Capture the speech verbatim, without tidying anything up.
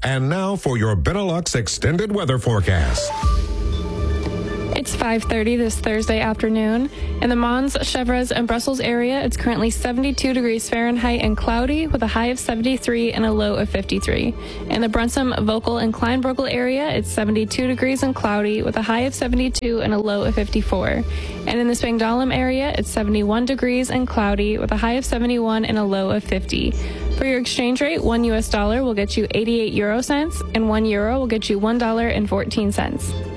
And now for your Benelux extended weather forecast. It's five thirty this Thursday afternoon. In the Mons, Chevres, and Brussels area, it's currently seventy-two degrees Fahrenheit and cloudy with a high of seventy-three and a low of fifty-three. In the Brunsum, Vocal, and Kleinbrugel area, it's seventy-two degrees and cloudy with a high of seventy-two and a low of fifty-four. And in the Spangdahlem area, it's seventy-one degrees and cloudy with a high of seventy-one and a low of fifty. For your exchange rate, one U S dollar will get you eighty-eight euro cents, and one euro will get you one dollar and fourteen cents.